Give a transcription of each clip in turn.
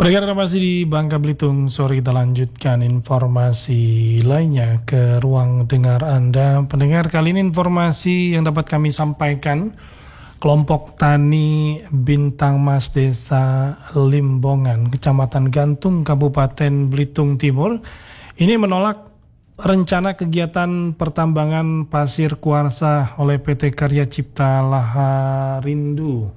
Pendengar masih di Bangka Belitung, sore kita lanjutkan informasi lainnya ke ruang dengar Anda. Pendengar, kali ini informasi yang dapat kami sampaikan, kelompok tani Bintang Mas Desa Limbongan, Kecamatan Gantung, Kabupaten Belitung Timur, ini menolak rencana kegiatan pertambangan pasir kuarsa oleh PT Karya Cipta Laharindo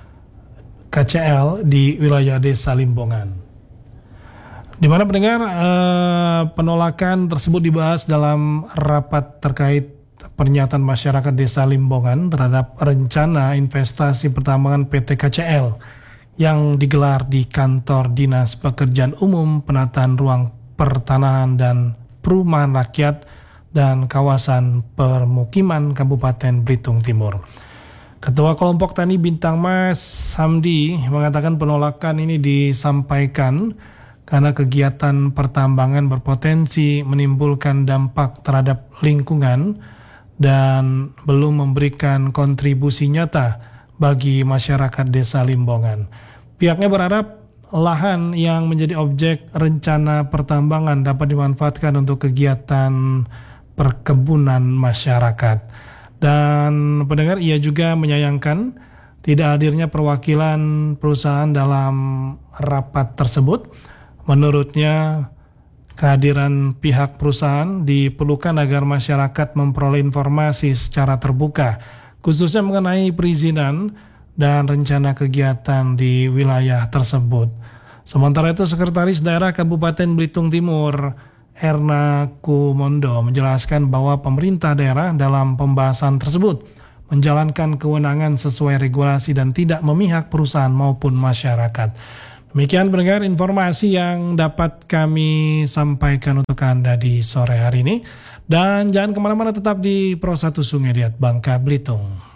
KCL di wilayah Desa Limbongan. Di mana pendengar, penolakan tersebut dibahas dalam rapat terkait pernyataan masyarakat Desa Limbongan terhadap rencana investasi pertambangan PT KCL yang digelar di Kantor Dinas Pekerjaan Umum, Penataan Ruang Pertanahan dan Perumahan Rakyat dan Kawasan Permukiman Kabupaten Belitung Timur. Ketua Kelompok Tani Bintang Mas Hamdi mengatakan penolakan ini disampaikan karena kegiatan pertambangan berpotensi menimbulkan dampak terhadap lingkungan dan belum memberikan kontribusi nyata bagi masyarakat Desa Limbongan. Pihaknya berharap lahan yang menjadi objek rencana pertambangan dapat dimanfaatkan untuk kegiatan perkebunan masyarakat. Dan pendengar, ia juga menyayangkan tidak hadirnya perwakilan perusahaan dalam rapat tersebut. Menurutnya, kehadiran pihak perusahaan diperlukan agar masyarakat memperoleh informasi secara terbuka, khususnya mengenai perizinan dan rencana kegiatan di wilayah tersebut. Sementara itu, Sekretaris Daerah Kabupaten Belitung Timur, Erna Kumondo, menjelaskan bahwa pemerintah daerah dalam pembahasan tersebut menjalankan kewenangan sesuai regulasi dan tidak memihak perusahaan maupun masyarakat. Demikian pendengar informasi yang dapat kami sampaikan untuk Anda di sore hari ini. Dan jangan kemana-mana, tetap di Pro 1 Sungai Liat Bangka Belitung.